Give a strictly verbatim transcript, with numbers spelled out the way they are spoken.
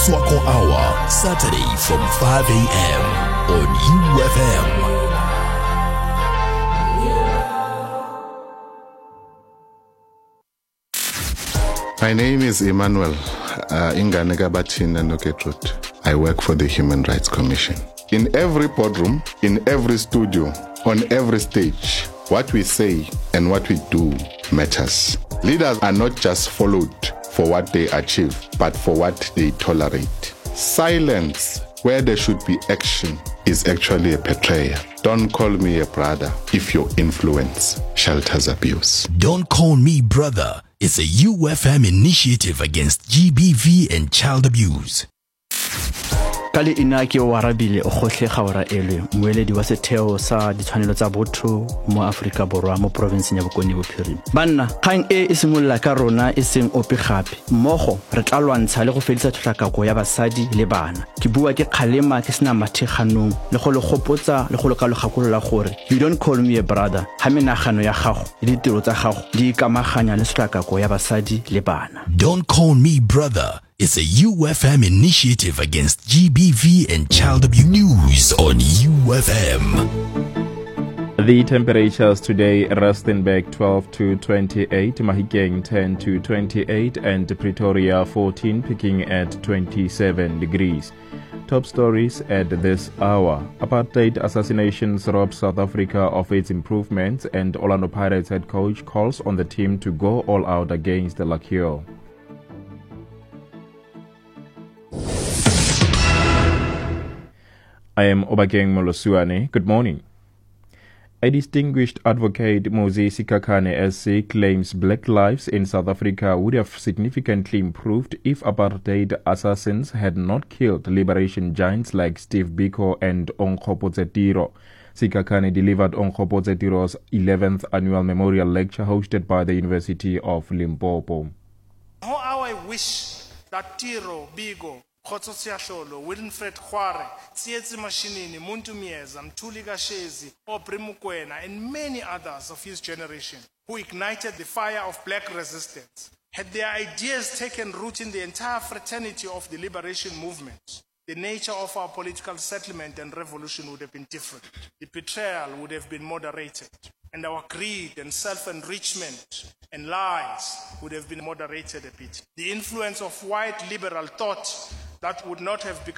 Motswako Hour, Saturday from five a m on U F M. My name is Emmanuel uh, Inganega Batina Noketrut. I work for the Human Rights Commission. In every boardroom, in every studio, on every stage, what we say and what we do matters. Leaders are not just followed for what they achieve, but for what they tolerate. Silence where there should be action is actually a betrayal. Don't call me a brother if your influence shelters abuse. Don't Call Me Brother is a U F M initiative against G B V and child abuse. Kali inaki o warabile o khohle khaora elwe moeledi wa setheo sa ditshwanelo tsa botho mo Afrika Borwa mo province ya Bokone Bophirima. Banna khang e isimolla ka rona iseng ope gape mmogo re tla lwantsha le go fedisa tlhakako ya basadi le bana. Ke bua ke khalema ke sena mathekganong le go le gopotsa le go le ka lo gakolola gore you don't call me a brother ha menagano ya gago le ditiro tsa gago di ikamaganya le tlhakako ya basadi le bana. Don't Call Me Brother is a U F M initiative against G B V and child abuse. News on U F M. The temperatures today: Rustenburg twelve to twenty-eight, Mahikeng ten to twenty-eight, and Pretoria fourteen, peaking at twenty-seven degrees. Top stories at this hour. Apartheid assassinations rob South Africa of its improvements, and Orlando Pirates head coach calls on the team to go all out against the Lakio. I am Obakeng Molosuane. Good morning. A distinguished advocate, Moses Sikhakhane S C, claims black lives in South Africa would have significantly improved if apartheid assassins had not killed liberation giants like Steve Biko and Onkgopotse Tiro. Sikhakhane delivered Onkgopotse Tiro's eleventh annual memorial lecture hosted by the University of Limpopo. How I wish that Tiro, Biko, Khotso Siahlolo, Wilfred Khware, Tsietsi Mashinini, Muntu Mieza, Mthuli Kashezi, Aubrey Mokoena, and many others of his generation who ignited the fire of black resistance, had their ideas taken root in the entire fraternity of the liberation movement, the nature of our political settlement and revolution would have been different. The betrayal would have been moderated, and our greed and self-enrichment and lies would have been moderated a bit. The influence of white liberal thought that would not have become